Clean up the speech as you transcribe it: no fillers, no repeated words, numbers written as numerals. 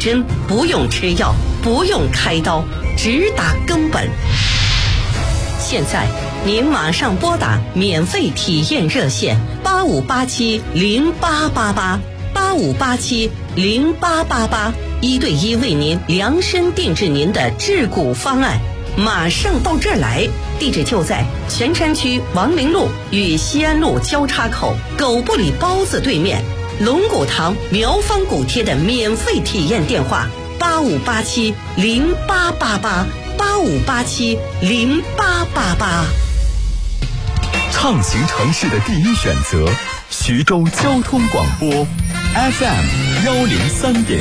针，不用吃药，不用开刀，直达根本。现在您马上拨打免费体验热线8587088885870888，一对一为您量身定制您的治骨方案。马上到这儿来，地址就在泉山区王陵路与西安路交叉口狗不理包子对面，龙骨堂苗方骨贴的免费体验电话8587088885870888。 畅行城市的第一选择，徐州交通广播 FM103.3。